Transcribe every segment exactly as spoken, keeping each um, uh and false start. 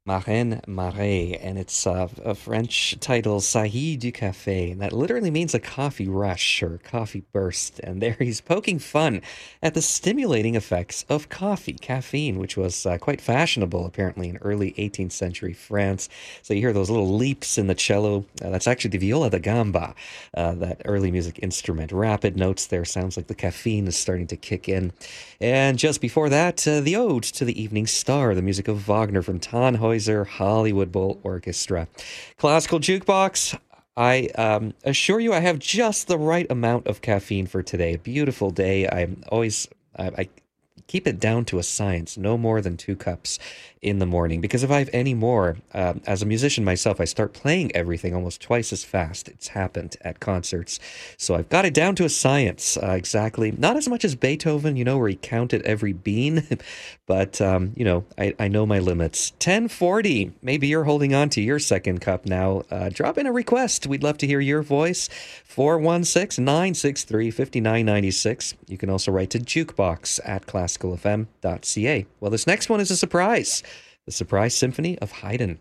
Marraine Marais, and it's uh, a French title, Saillie du Café, and that literally means a coffee rush or coffee burst. And there he's poking fun at the stimulating effects of coffee, caffeine, which was uh, quite fashionable apparently in early eighteenth century France. So you hear those little leaps in the cello. Uh, that's actually the viola da gamba, uh, that early music instrument. Rapid notes there, sounds like the caffeine is starting to kick in. And just before that, uh, the Ode to the Evening Star, the music of Wagner from Tannhäuser Hollywood Bowl Orchestra. Classical Jukebox. I um, assure you I have just the right amount of caffeine for today. A beautiful day. I'm always, I, I keep it down to a science, no more than two cups in the morning. Because if I have any more, um, as a musician myself, I start playing everything almost twice as fast. It's happened at concerts. So I've got it down to a science, uh, exactly. Not as much as Beethoven, you know, where he counted every bean. But, um, you know, I, I know my limits. ten forty. Maybe you're holding on to your second cup now. Uh, drop in a request. We'd love to hear your voice. four one six, nine six three, five nine nine six. You can also write to jukebox at classical f m dot c a. Well, this next one is a surprise. The Surprise Symphony of Haydn.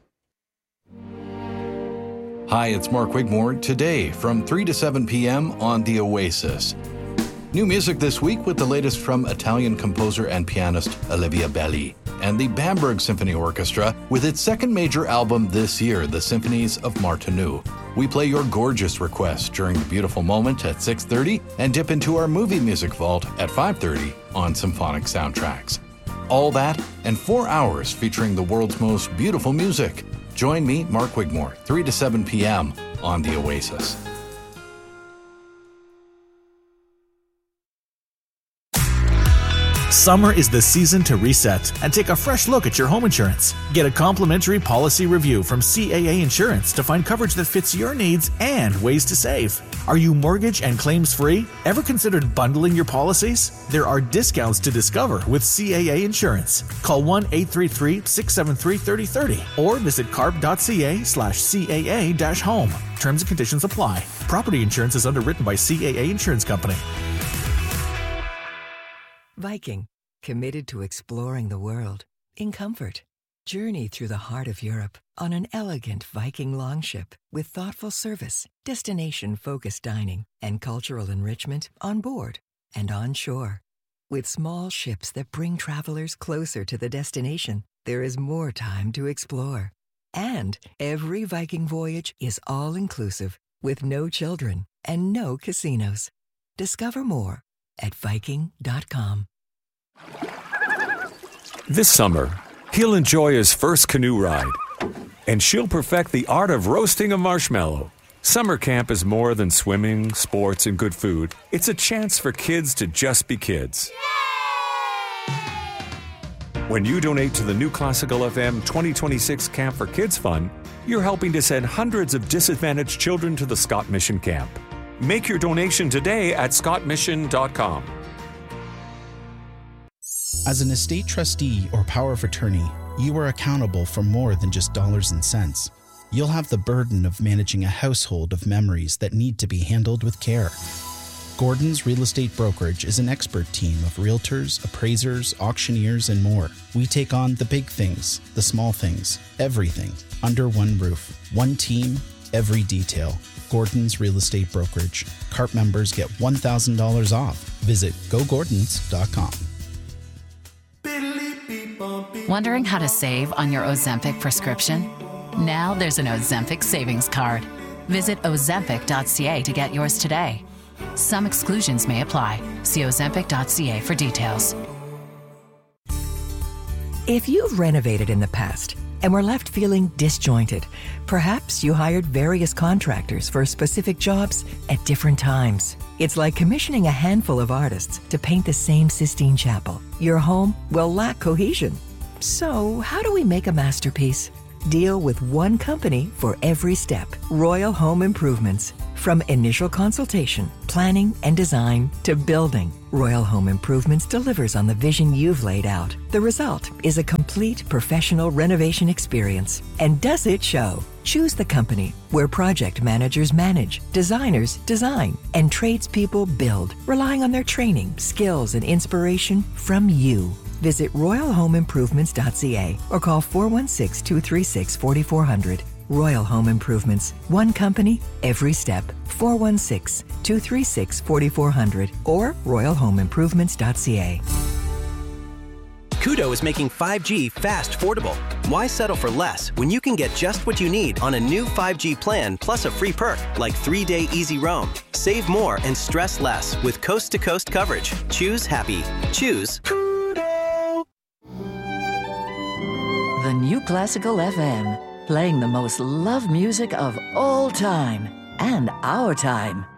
Hi, it's Mark Wigmore. Today, from three to seven p.m. on The Oasis. New music this week with the latest from Italian composer and pianist Olivia Belli and the Bamberg Symphony Orchestra with its second major album this year, The Symphonies of Martinu. We play your gorgeous requests during the beautiful moment at six thirty and dip into our movie music vault at five thirty on Symphonic Soundtracks. All that and four hours featuring the world's most beautiful music. Join me, Mark Wigmore, three to seven p.m. on The Oasis. Summer is the season to reset and take a fresh look at your home insurance. Get a complimentary policy review from C A A Insurance to find coverage that fits your needs and ways to save. Are you mortgage and claims free? Ever considered bundling your policies? There are discounts to discover with C A A Insurance. Call one eight three three, six seven three, three zero three zero or visit carp.ca slash CAA dash home. Terms and conditions apply. Property insurance is underwritten by C A A Insurance Company. Viking, committed to exploring the world in comfort. Journey through the heart of Europe on an elegant Viking longship with thoughtful service, destination-focused dining, and cultural enrichment on board and on shore. With small ships that bring travelers closer to the destination, there is more time to explore. And every Viking voyage is all-inclusive with no children and no casinos. Discover more at Viking dot com. This summer, he'll enjoy his first canoe ride, and she'll perfect the art of roasting a marshmallow. Summer camp is more than swimming, sports, and good food. It's a chance for kids to just be kids. When you donate to the new Classical F M twenty twenty-six Camp for Kids Fund, you're helping to send hundreds of disadvantaged children to the Scott Mission Camp. Make your donation today at scott mission dot com. As an estate trustee or power of attorney, you are accountable for more than just dollars and cents. You'll have the burden of managing a household of memories that need to be handled with care. Gordon's Real Estate Brokerage is an expert team of realtors, appraisers, auctioneers, and more. We take on the big things, the small things, everything, under one roof. One team, every detail. Gordon's Real Estate Brokerage. C A R P members get one thousand dollars off. Visit go gordons dot com. Wondering how to save on your Ozempic prescription? Now there's an Ozempic savings card. Visit ozempic dot c a to get yours today. Some exclusions may apply. See ozempic dot c a for details. If you've renovated in the past and were left feeling disjointed, perhaps you hired various contractors for specific jobs at different times. It's like commissioning a handful of artists to paint the same Sistine Chapel. Your home will lack cohesion. So, how do we make a masterpiece? Deal with one company for every step. Royal Home Improvements. From initial consultation, planning, and design to building, Royal Home Improvements delivers on the vision you've laid out. The result is a complete professional renovation experience. And does it show? Choose the company where project managers manage, designers design, and tradespeople build, relying on their training, skills, and inspiration from you. Visit royal home improvements dot c a or call four one six, two three six, four four zero zero. Royal Home Improvements. One company, every step. four one six, two three six, four four zero zero or royal home improvements dot c a. Koodo is making five G fast affordable. Why settle for less when you can get just what you need on a new five G plan plus a free perk like three-day easy roam. Save more and stress less with coast-to-coast coverage. Choose happy. Choose Koodo. The New Classical F M, playing the most loved music of all time and our time.